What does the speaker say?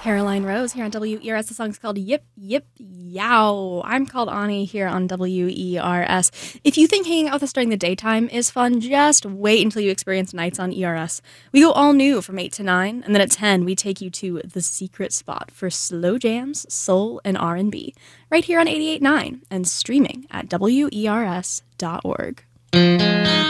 Caroline Rose here on WERS. The song's called Yip Yip Yow. I'm called Ani here on WERS. If you think hanging out with us during the daytime is fun, just wait until you experience nights on ERS. We go all new from 8 to 9, and then at 10 we take you to the secret spot for slow jams, soul, and R&B, right here on 88.9 and streaming at WERS.org.